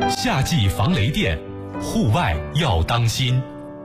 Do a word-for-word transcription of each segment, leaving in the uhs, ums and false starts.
夏季防雷电，户外要当心。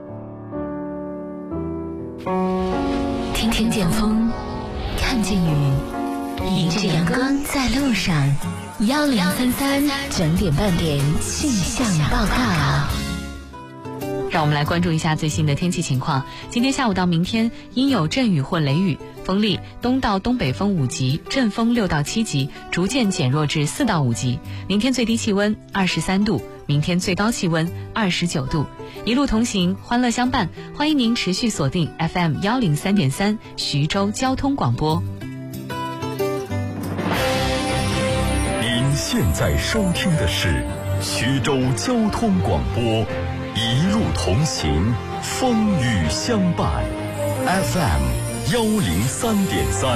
听听见风，看见雨，迎着阳光在路上。幺零三三整点半点气象报告。 让我们来关注一下最新的天气情况。今天下午到明天阴有阵雨或雷雨，风力东到东北风五级，阵风六到七级，逐渐减弱至四到五级。明天最低气温二十三度，明天最高气温二十九度。一路同行，欢乐相伴，欢迎您持续锁定 F M 幺零三点三徐州交通广播。 您现在收听的是徐州交通广播，一路同行，风雨相伴 ，F M 幺零三点三。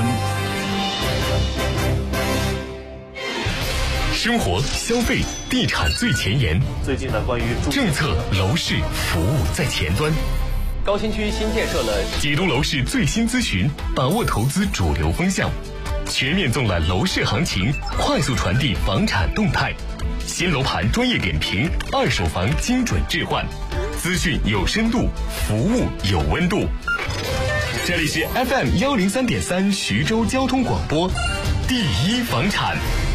生活、消费、地产最前沿。 最近呢，关于政策、楼市、服务在前端。 高新区新建设了解读楼市最新资讯，把握投资主流风向，全面纵览楼市行情，快速传递房产动态。新楼盘专业点评，二手房精准置换，资讯有深度，服务有温度。这里是 F M 幺零三点三徐州交通广播，第一房产。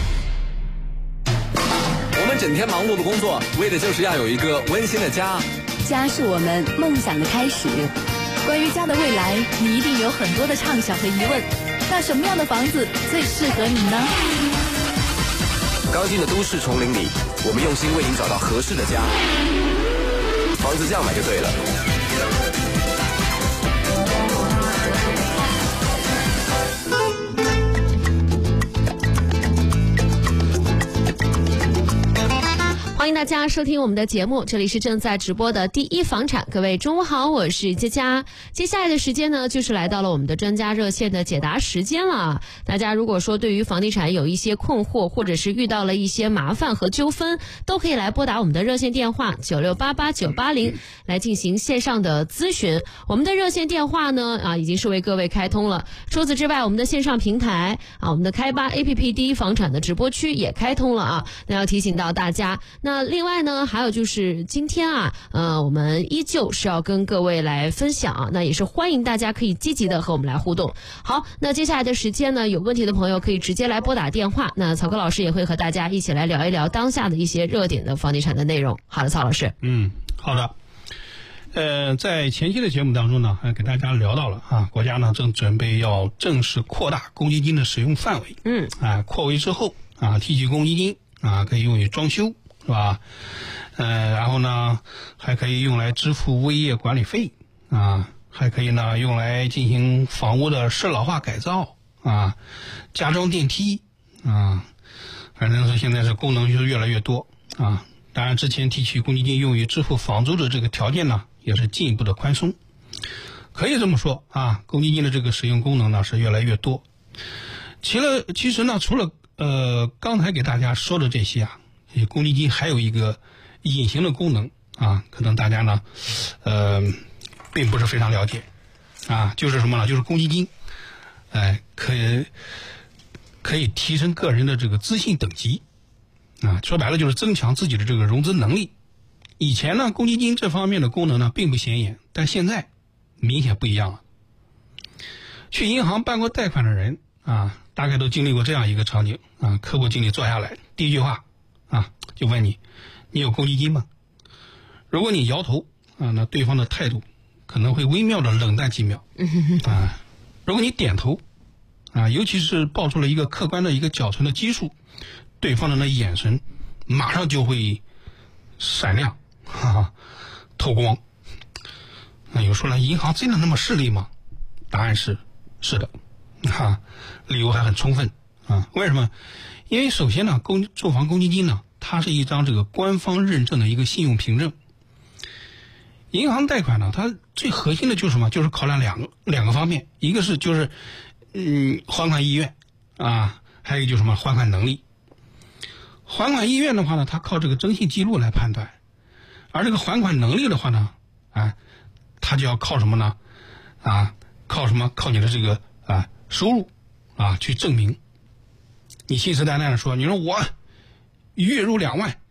我们整天忙碌的工作，为的就是要有一个温馨的家。 家是我们梦想的开始。关于家的未来，你一定有很多的畅想和疑问。那什么样的房子最适合你呢？ 刚进的都市丛林里，我们用心为您找到合适的家。房子这样买就对了。 欢迎大家收听我们的节目，这里是正在直播的第一房产。各位中午好，我是佳佳。接下来的时间呢，就是来到了我们的专家热线的解答时间了。大家如果说对于房地产有一些困惑，或者是遇到了一些麻烦和纠纷，都可以来拨打我们的热线电话九六八八九八零来进行线上的咨询。我们的热线电话呢啊已经是为各位开通了。除此之外，我们的线上平台啊，我们的开吧 A P P 第一房产的直播区也开通了啊。那要提醒到大家，那那另外呢，还有就是今天啊，呃，我们依旧是要跟各位来分享啊，那也是欢迎大家可以积极的和我们来互动。好，那接下来的时间呢，有问题的朋友可以直接来拨打电话，那曹科老师也会和大家一起来聊一聊当下的一些热点的房地产的内容。好的，曹老师。 嗯，好的。呃，在前期的节目当中呢，还给大家聊到了啊，国家呢正准备要正式扩大公积金的使用范围。嗯，啊，扩围之后啊，提取公积金啊，可以用于装修。是吧？呃，然后呢，还可以用来支付物业管理费啊，还可以呢用来进行房屋的适老化改造啊，加装电梯啊，反正是现在是功能就是越来越多啊。当然，之前提取公积金用于支付房租的这个条件呢，也是进一步的宽松。可以这么说啊，公积金的这个使用功能呢是越来越多。其了，其实呢，除了呃刚才给大家说的这些啊。公积金还有一个隐形的功能啊，可能大家呢，呃，并不是非常了解啊，就是什么呢？就是公积金，哎、呃，可以可以提升个人的这个资信等级啊，说白了就是增强自己的这个融资能力。以前呢，公积金这方面的功能呢并不显眼，但现在明显不一样了。去银行办过贷款的人啊，大概都经历过这样一个场景啊，客户经理坐下来，第一句话。啊，就问你，你有公积金吗？如果你摇头啊，那对方的态度可能会微妙的冷淡几秒啊。如果你点头啊，尤其是报出了一个客观的一个缴存的基数，对方的那眼神马上就会闪亮，哈哈，透光。那有说了，银行真的那么势利吗？答案是是的，哈、啊，理由还很充分啊。为什么？因为首先呢，公住房公积金呢，它是一张这个官方认证的一个信用凭证。银行贷款呢，它最核心的就是什么？就是考量两个两个方面，一个是就是嗯还款意愿啊，还有一个就是什么还款能力。还款意愿的话呢，它靠这个征信记录来判断，而这个还款能力的话呢，啊，它就要靠什么呢？啊，靠什么？靠你的这个啊收入啊去证明。你信誓旦旦的说，你说我月入两万